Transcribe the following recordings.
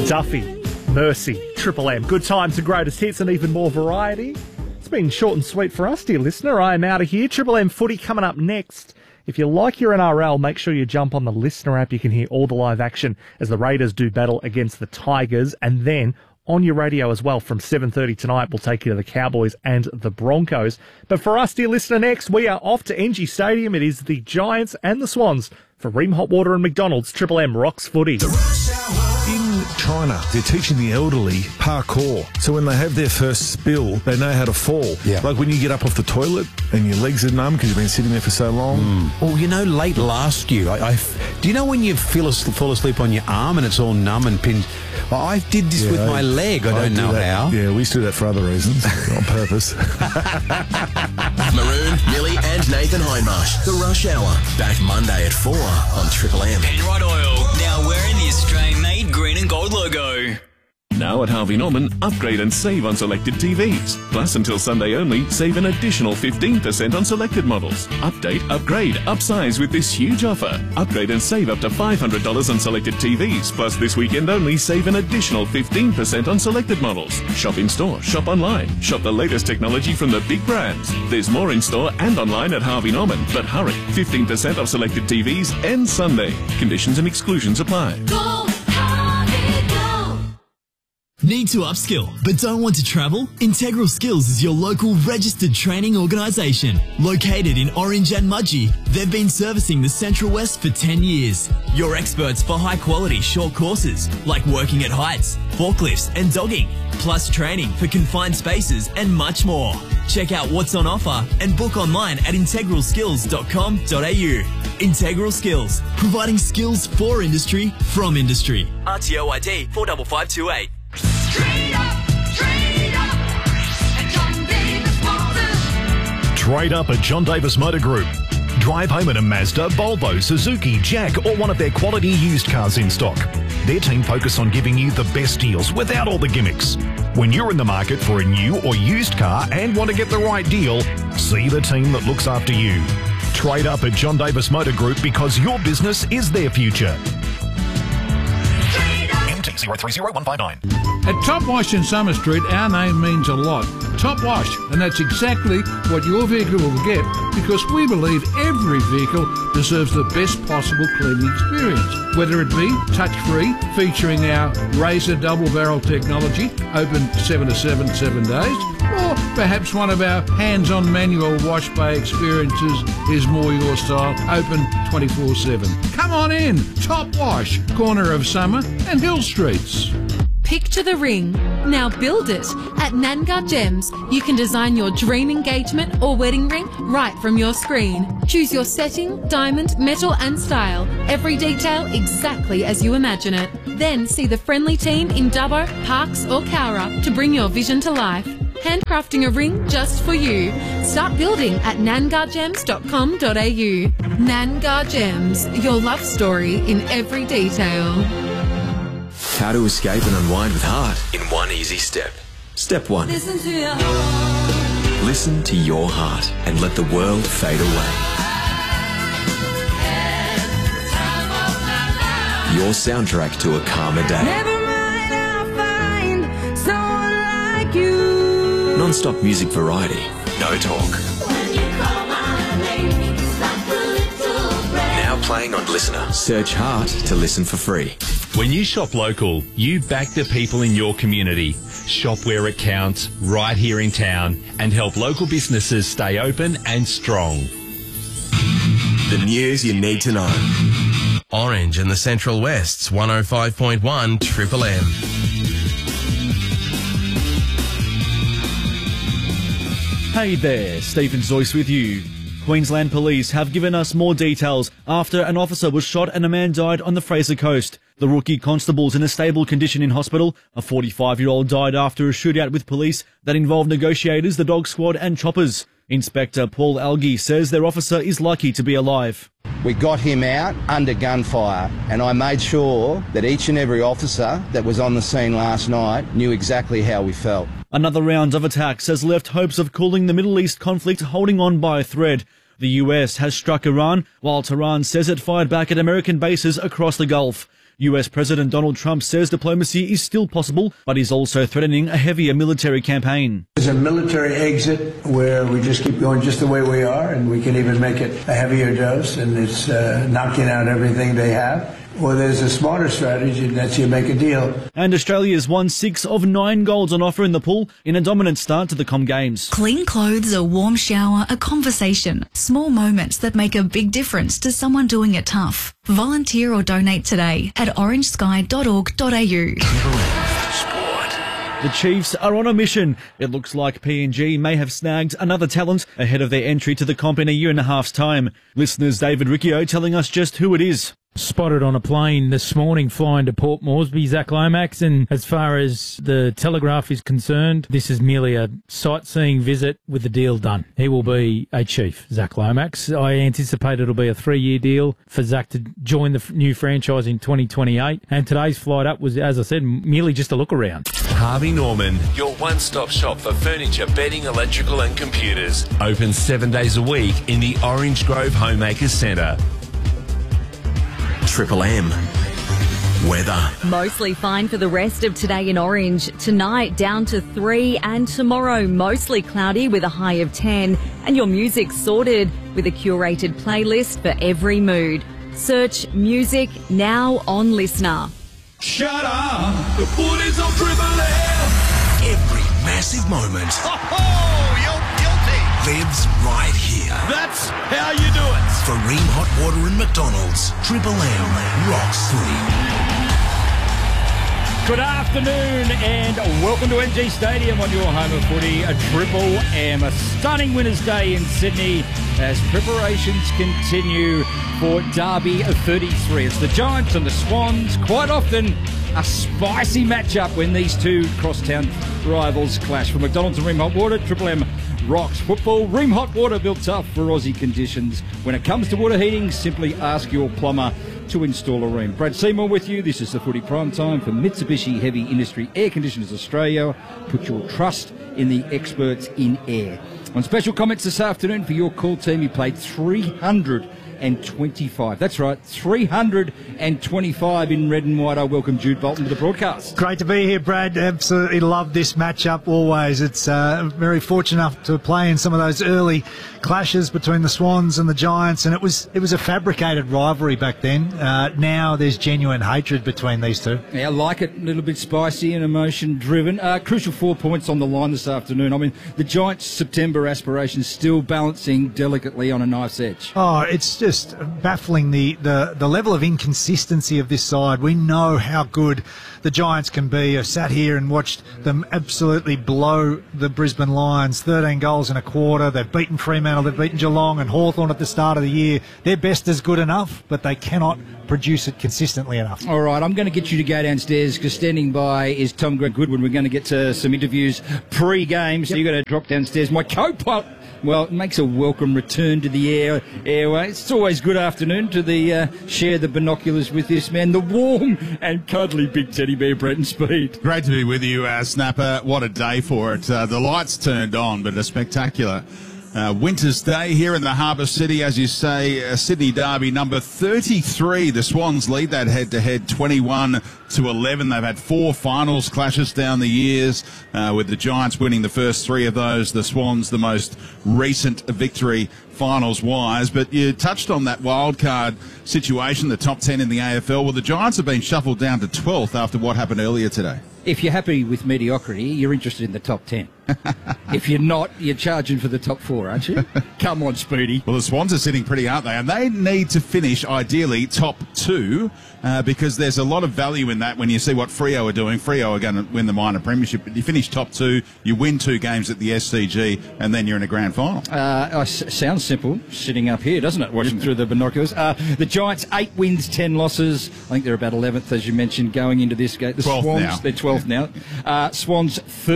Duffy, Mercy, Triple M. Good times and greatest hits and even more variety. It's been short and sweet for us, dear listener. I am out of here. Triple M footy coming up next. If you like your NRL, make sure you jump on the Listener app. You can hear all the live action as the Raiders do battle against the Tigers. And then on your radio as well from 7:30 tonight, we'll take you to the Cowboys and the Broncos. But for us, dear listener, next, we are off to NG Stadium. It is the Giants and the Swans for Ream Hot Water and McDonald's. Triple M rocks footy. In China, they're teaching the elderly parkour. So when they have their first spill, they know how to fall. Yeah. Like when you get up off the toilet and your legs are numb because you've been sitting there for so long. Well, you know, late last year, do you know when you fall asleep on your arm and it's all numb and pinned? Well, I did this with my leg. I don't know how. Yeah, we used to do that for other reasons, on purpose. Maroon, Millie and Nathan Hindmarsh. The Rush Hour. Back Monday at 4 on Triple M. Penrite Oil, now wearing the Australian-made green and gold logo. Now at Harvey Norman, upgrade and save on selected TVs. Plus, until Sunday only, save an additional 15% on selected models. Update, upgrade, upsize with this huge offer. Upgrade and save up to $500 on selected TVs. Plus, this weekend only, save an additional 15% on selected models. Shop in store, shop online. Shop the latest technology from the big brands. There's more in store and online at Harvey Norman. But hurry, 15% off selected TVs ends Sunday. Conditions and exclusions apply. Need to upskill but don't want to travel? Integral Skills is your local registered training organisation. Located in Orange and Mudgee, they've been servicing the Central West for 10 years. You're experts for high quality short courses like working at heights, forklifts and dogging, plus training for confined spaces and much more. Check out what's on offer and book online at integralskills.com.au. Integral Skills, providing skills for industry from industry. RTO ID 45528. Trade up at John Davis Motors. Trade up at John Davis Motor Group. Drive home in a Mazda, Volvo, Suzuki, Jack, or one of their quality used cars in stock. Their team focus on giving you the best deals without all the gimmicks. When you're in the market for a new or used car and want to get the right deal, see the team that looks after you. Trade up at John Davis Motor Group because your business is their future. MT030159. At Top Wash in Summer Street, our name means a lot. Top Wash, and that's exactly what your vehicle will get because we believe every vehicle deserves the best possible cleaning experience. Whether it be touch-free, featuring our Razor double-barrel technology, open 7 to 7 days, or perhaps one of our hands-on manual wash bay experiences is more your style, open 24/7. Come on in, Top Wash, corner of Summer and Hill Streets. Picture the ring. Now build it. At Nangar Gems, you can design your dream engagement or wedding ring right from your screen. Choose your setting, diamond, metal and style. Every detail exactly as you imagine it. Then see the friendly team in Dubbo, Parkes or Cowra to bring your vision to life. Handcrafting a ring just for you. Start building at nangargems.com.au. Nangar Gems, your love story in every detail. How to escape and unwind with heart in one easy step. Step 1. Listen to your heart. Listen to your heart and let the world fade away. Your soundtrack to a calmer day. Never mind, I'll find someone like you. Non-stop music variety. No talk. When you call my name, stop the little breath. Now playing on Listener. Search Heart to listen for free. When you shop local, you back the people in your community. Shop where it counts, right here in town, and help local businesses stay open and strong. The news you need to know. Orange and the Central West's 105.1 Triple M. Hey there, Stephen Zoyce with you. Queensland Police have given us more details after an officer was shot and a man died on the Fraser Coast. The rookie constable's in a stable condition in hospital. A 45-year-old died after a shootout with police that involved negotiators, the dog squad and choppers. Inspector Paul Algie says their officer is lucky to be alive. We got him out under gunfire and I made sure that each and every officer that was on the scene last night knew exactly how we felt. Another round of attacks has left hopes of cooling the Middle East conflict holding on by a thread. The US has struck Iran, while Tehran says it fired back at American bases across the Gulf. US President Donald Trump says diplomacy is still possible, but he's also threatening a heavier military campaign. There's a military exit where we just keep going just the way we are, and we can even make it a heavier dose, and it's knocking out everything they have. Or there's a smarter strategy, and that's you make a deal. And Australia's won 6 of 9 golds on offer in the pool in a dominant start to the Com Games. Clean clothes, a warm shower, a conversation. Small moments that make a big difference to someone doing it tough. Volunteer or donate today at orangesky.org.au. The Chiefs are on a mission. It looks like PNG may have snagged another talent ahead of their entry to the comp in a year and a half's time. Listeners David Riccio telling us just who it is. Spotted on a plane this morning flying to Port Moresby, Zach Lomax, and as far as the Telegraph is concerned, this is merely a sightseeing visit with the deal done. He will be a chief, Zach Lomax. I anticipate it'll be a 3-year deal for Zach to join the new franchise in 2028, and today's flight up was, as I said, merely just a look around. Harvey Norman, your one-stop shop for furniture, bedding, electrical and computers. Open 7 days a week in the Orange Grove Homemakers Centre. Triple M. Weather. Mostly fine for the rest of today in Orange. Tonight down to 3 and tomorrow mostly cloudy with a high of 10. And your music sorted with a curated playlist for every mood. Search music now on Listener. Shut up! The footy's on Triple M! Every massive moment you're guilty! lives right here. That's how you do it! For Ream Hot Water and McDonald's, Triple M rocks footy. Good afternoon and welcome to MG Stadium on your home of footy, a Triple M. A stunning winner's day in Sydney as preparations continue for Derby 33. It's the Giants and the Swans, quite often a spicy matchup when these two crosstown rivals clash. For McDonald's and Ream Hot Water, Triple M rocks football. Ream Hot Water built tough for Aussie conditions. When it comes to water heating, simply ask your plumber to install a Ream. Brad Seymour with you. This is the Footy Prime Time for Mitsubishi Heavy Industry Air Conditioners Australia. Put your trust in the experts in air. On special comments this afternoon for your call team, you played 325. That's right, 325 in red and white. I welcome Jude Bolton to the broadcast. Great to be here, Brad. Absolutely love this matchup always. It's very fortunate enough to play in some of those early clashes between the Swans and the Giants, and it was a fabricated rivalry back then. Now there's genuine hatred between these two. Yeah, I like it. A little bit spicy and emotion-driven. Crucial 4 points on the line this afternoon. I mean, the Giants' September aspirations still balancing delicately on a knife's edge. Oh, it's just baffling the level of inconsistency of this side. We know how good the Giants can be. I sat here and watched them absolutely blow the Brisbane Lions, 13 goals in a quarter. They've beaten Fremantle, they've beaten Geelong and Hawthorn at the start of the year. Their best is good enough, but they cannot produce it consistently enough. All right, I'm going to get you to go downstairs because standing by is Tom Goodwin. We're going to get to some interviews pre-game, so you've got to drop downstairs. My co-pilot, well, it makes a welcome return to the airways. It's always good afternoon to share the binoculars with this man, the warm and cuddly big teddy bear, Brenton Speed. Great to be with you, Snapper. What a day for it. The lights turned on, but a spectacular winter's day here in the Harbour City, as you say. Sydney Derby number 33. The Swans lead that head-to-head 21-11. They've had 4 finals clashes down the years, with the Giants winning the first 3 of those. The Swans the most recent victory finals-wise. But you touched on that wildcard situation, the top 10 in the AFL. Well, the Giants have been shuffled down to 12th after what happened earlier today. If you're happy with mediocrity, you're interested in the top 10. If you're not, you're charging for the top 4, aren't you? Come on, Speedy. Well, the Swans are sitting pretty, aren't they? And they need to finish, ideally, top 2, because there's a lot of value in that when you see what Freo are doing. Freo are going to win the minor premiership. But you finish top 2, you win 2 games at the SCG, and then you're in a grand final. Sounds simple, sitting up here, doesn't it, watching through the binoculars. The Giants, 8 wins, 10 losses. I think they're about 11th, as you mentioned, going into this game. The 12th Swans, now. They're 12th now. Swans,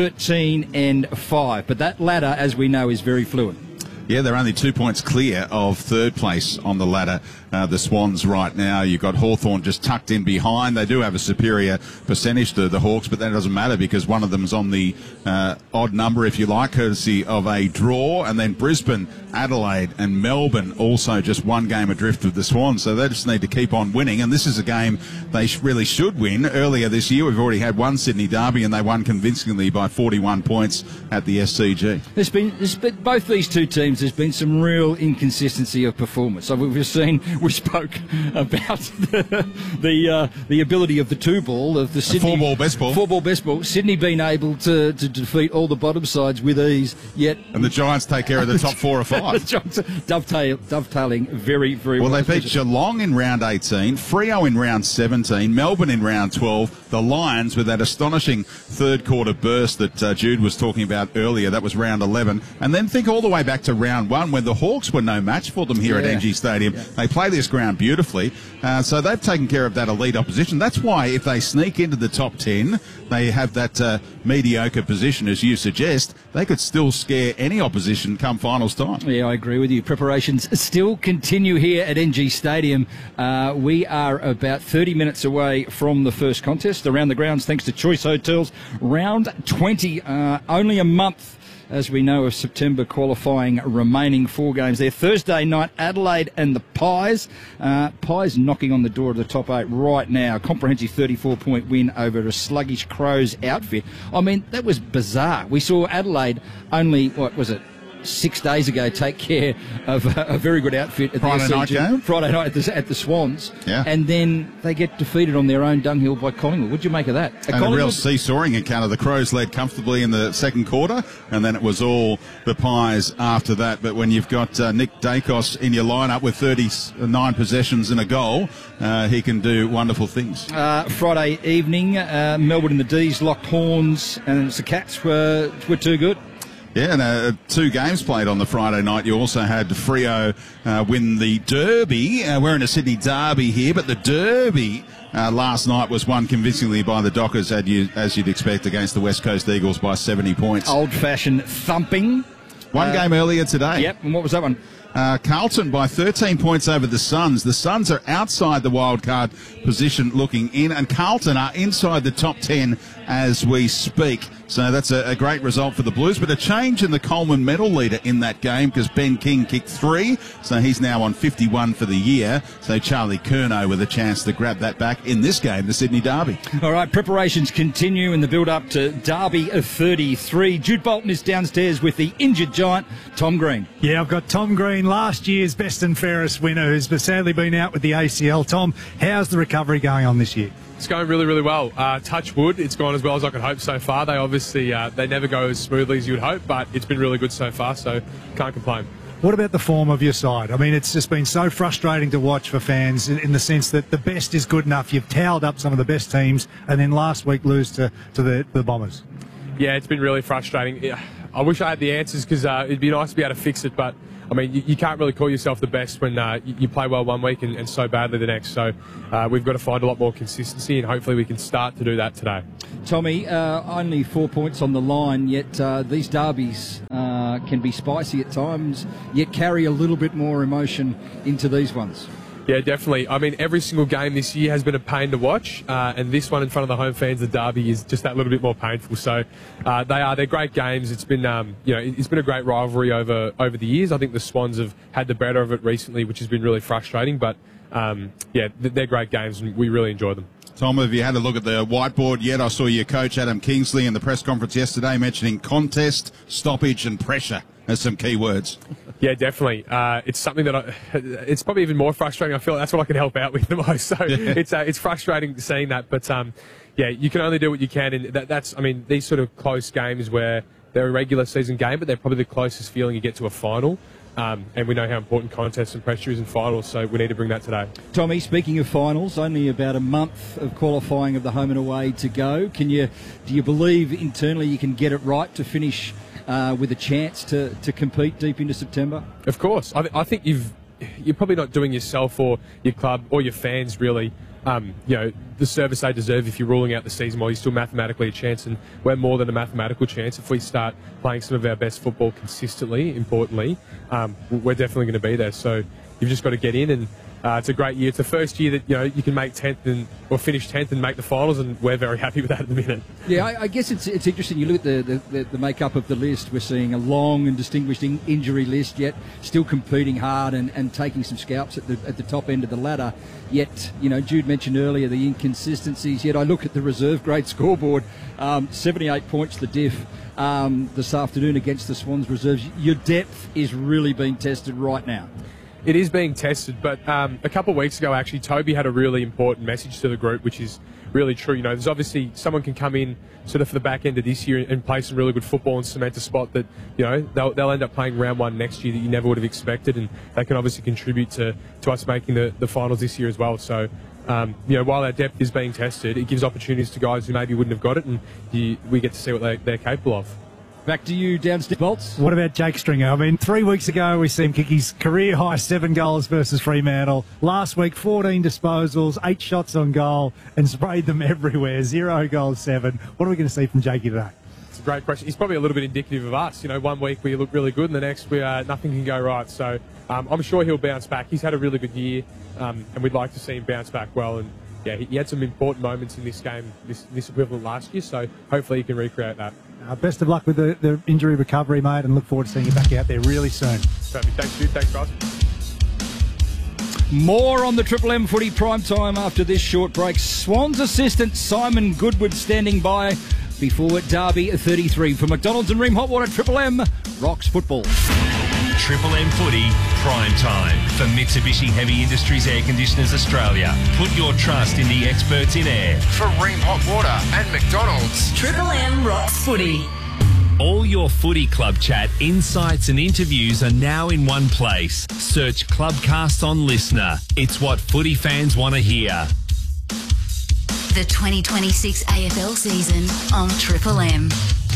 13-5. But that ladder, as we know, is very fluid. Yeah, they're only 2 points clear of third place on the ladder the Swans right now. You've got Hawthorn just tucked in behind. They do have a superior percentage to the Hawks, but that doesn't matter because one of them is on the odd number, if you like, courtesy of a draw. And then Brisbane, Adelaide and Melbourne also just one game adrift of the Swans. So they just need to keep on winning. And this is a game they really should win. Earlier this year, we've already had one Sydney Derby and they won convincingly by 41 points at the SCG. There's been both these two teams, there's been some real inconsistency of performance. So we spoke about the ability of the two ball, of the Sydney. Four-ball best ball. Four-ball best ball. Sydney being able to defeat all the bottom sides with ease, yet... And the Giants take care of the top 4 or 5. The Giants dovetailing very, very well. Well, they beat Geelong in round 18, Freo in round 17, Melbourne in round 12, the Lions with that astonishing third quarter burst that Jude was talking about earlier. That was round 11. And then think all the way back to round 1 when the Hawks were no match for them here at NG Stadium. Yeah. They play this ground beautifully. So they've taken care of that elite opposition. That's why if they sneak into the top 10, they have that mediocre position, as you suggest. They could still scare any opposition come finals time. Yeah, I agree with you. Preparations still continue here at NG Stadium. We are about 30 minutes away from the first contest around the grounds, thanks to Choice Hotels. Round 20, only a month, as we know, of September qualifying, remaining 4 games there. Thursday night, Adelaide and the Pies. Pies knocking on the door of the top 8 right now. Comprehensive 34-point win over a sluggish Crows outfit. I mean, that was bizarre. We saw Adelaide only, 6 days ago take care of a very good outfit at Friday the night game? Friday night at the Swans. Yeah. And then they get defeated on their own dunghill by Collingwood. What do you make of that? And a real seesawing encounter. The Crows led comfortably in the second quarter, and then it was all the Pies after that. But when you've got Nick Dacos in your lineup with 39 possessions and a goal, he can do wonderful things. Friday evening, Melbourne and the D's locked horns, and the Cats were too good. Yeah, and 2 games played on the Friday night. You also had Freo win the Derby. We're in a Sydney Derby here, but the Derby last night was won convincingly by the Dockers, as you'd expect, against the West Coast Eagles by 70 points. Old-fashioned thumping. One game earlier today. Yep, and what was that one? Carlton by 13 points over the Suns. The Suns are outside the wildcard position looking in, and Carlton are inside the top 10 as we speak. So that's a great result for the Blues, but a change in the Coleman medal leader in that game because Ben King kicked 3, so he's now on 51 for the year. So Charlie Curnow with a chance to grab that back in this game, the Sydney Derby. All right, preparations continue in the build-up to Derby of 33. Jude Bolton is downstairs with the injured Giant, Tom Green. Yeah, I've got Tom Green, last year's best and fairest winner, who's sadly been out with the ACL. Tom, how's the recovery going on this year? It's going really, really well. Touch wood, it's gone as well as I could hope so far. They obviously, they never go as smoothly as you'd hope, but it's been really good so far, so can't complain. What about the form of your side? I mean, it's just been so frustrating to watch for fans in the sense that the best is good enough. You've towed up some of the best teams, and then last week lose to the Bombers. Yeah, it's been really frustrating. I wish I had the answers because it'd be nice to be able to fix it, but I mean, you can't really call yourself the best when you play well one week and so badly the next. So we've got to find a lot more consistency, and hopefully we can start to do that today. Tommy, only 4 points on the line, yet these derbies can be spicy at times, yet carry a little bit more emotion into these ones. Yeah, definitely. I mean, every single game this year has been a pain to watch, and this one in front of the home fans, the derby, is just that little bit more painful. So they're great games. It's been it's been a great rivalry over the years. I think the Swans have had the better of it recently, which has been really frustrating. But they're great games, and we really enjoy them. Tom, have you had a look at the whiteboard yet? I saw your coach, Adam Kingsley, in the press conference yesterday mentioning contest, stoppage and pressure as some key words. Yeah, definitely. It's something that it's probably even more frustrating. I feel like that's what I can help out with the most. So it's frustrating seeing that. But, you can only do what you can. And these sort of close games where they're a regular season game, but they're probably the closest feeling you get to a final. And we know how important contest and pressure is in finals, so we need to bring that today. Tommy, speaking of finals, only about a month of qualifying of the home and away to go. Do you believe internally you can get it right to finish with a chance to compete deep into September? Of course. I think you're probably not doing yourself or your club or your fans really the service they deserve if you're ruling out the season while you're still mathematically a chance, and we're more than a mathematical chance. If we start playing some of our best football consistently, importantly, we're definitely going to be there. So you've just got to get in and It's a great year. It's the first year that you can make 10th or finish 10th and make the finals, and we're very happy with that at the minute. Yeah, I guess it's interesting. You look at the makeup of the list. We're seeing a long and distinguished injury list, yet still competing hard and taking some scalps at the top end of the ladder. Yet, Jude mentioned earlier the inconsistencies. Yet I look at the reserve grade scoreboard, 78 points the diff this afternoon against the Swans reserves. Your depth is really being tested right now. It is being tested, but a couple of weeks ago, actually, Toby had a really important message to the group, which is really true. There's obviously someone can come in sort of for the back end of this year and play some really good football and cement a spot that, they'll end up playing round one next year that you never would have expected, and they can obviously contribute to us making the finals this year as well. So, while our depth is being tested, it gives opportunities to guys who maybe wouldn't have got it, and we get to see what they're capable of. Back to you, downstairs, Bolts. What about Jake Stringer? I mean, 3 weeks ago, we see him kick his career-high 7 goals versus Fremantle. Last week, 14 disposals, 8 shots on goal, and sprayed them everywhere. 0 goals, 7. What are we going to see from Jakey today? It's a great question. He's probably a little bit indicative of us. 1 week we look really good, and the next nothing can go right. So I'm sure he'll bounce back. He's had a really good year, and we'd like to see him bounce back well. And yeah, he had some important moments in this game, this equivalent last year. So hopefully he can recreate that. Best of luck with the injury recovery, mate, and look forward to seeing you back out there really soon. Perfect. Thanks, Jude. Thanks, guys. More on the Triple M Footy Prime Time after this short break. Swans assistant Simon Goodwood standing by before Derby 33 for McDonald's and Ream Hot Water. Triple M rocks football. Triple M Footy Prime Time for Mitsubishi Heavy Industries Air Conditioners Australia. Put your trust in the experts in air. For Ream Hot Water and McDonald's. Triple M rocks footy. All your footy club chat, insights and interviews are now in one place. Search Clubcast on Listener. It's what footy fans want to hear. The 2026 AFL season on Triple M.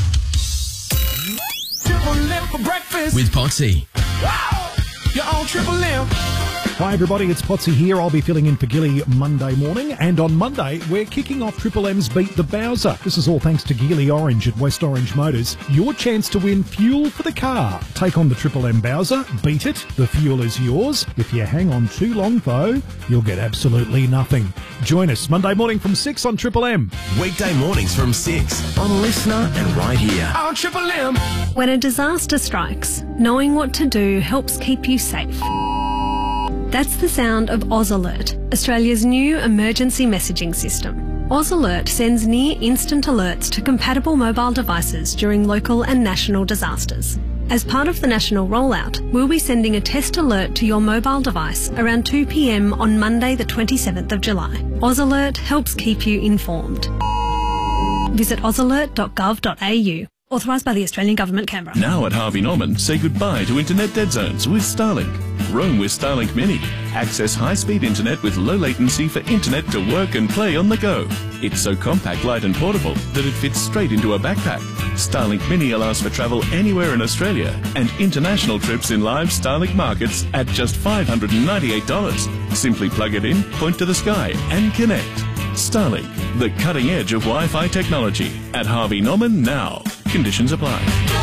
Triple M for breakfast. With Potsy. Wow! You're on Triple M. Hi everybody, it's Potsy here. I'll be filling in for Gilly Monday morning, and on Monday we're kicking off Triple M's Beat the Bowser. This is all thanks to Geely Orange at West Orange Motors. Your chance to win fuel for the car. Take on the Triple M Bowser, beat it, the fuel is yours. If you hang on too long though, you'll get absolutely nothing. Join us Monday morning from 6 on Triple M. Weekday mornings from 6 on Listener and right here. On Triple M. When a disaster strikes, knowing what to do helps keep you safe. That's the sound of Oz Alert, Australia's new emergency messaging system. Oz Alert sends near-instant alerts to compatible mobile devices during local and national disasters. As part of the national rollout, we'll be sending a test alert to your mobile device around 2 p.m. on Monday the 27th of July. Oz Alert helps keep you informed. Visit ozalert.gov.au. Authorised by the Australian Government, Canberra. Now at Harvey Norman, say goodbye to internet dead zones with Starlink. Roam with Starlink Mini. Access high-speed internet with low latency for internet to work and play on the go. It's so compact, light and portable that it fits straight into a backpack. Starlink Mini allows for travel anywhere in Australia and international trips in live Starlink markets at just $598. Simply plug it in, point to the sky and connect. Starlink, the cutting edge of Wi-Fi technology. At Harvey Norman now. Conditions apply.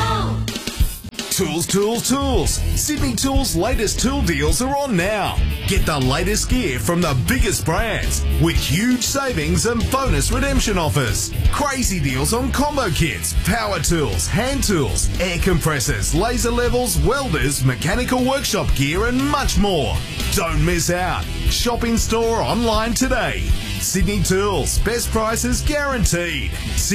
Tools, tools, tools. Sydney Tools' latest tool deals are on now. Get the latest gear from the biggest brands with huge savings and bonus redemption offers. Crazy deals on combo kits, power tools, hand tools, air compressors, laser levels, welders, mechanical workshop gear and much more. Don't miss out. Shop in store or online today. Sydney Tools, best prices guaranteed.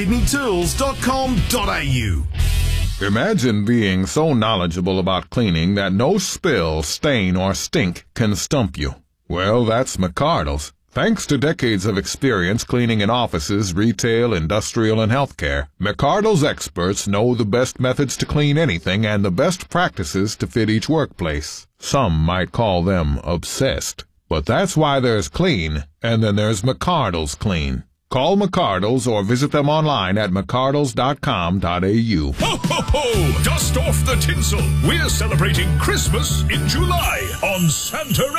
sydneytools.com.au. Imagine being so knowledgeable about cleaning that no spill, stain, or stink can stump you. Well, that's McCardle's. Thanks to decades of experience cleaning in offices, retail, industrial, and healthcare, McCardle's experts know the best methods to clean anything and the best practices to fit each workplace. Some might call them obsessed. But that's why there's clean, and then there's McCardle's Clean. Call McCardle's or visit them online at mccardles.com.au. Ho, ho, ho! Dust off the tinsel. We're celebrating Christmas in July on Santa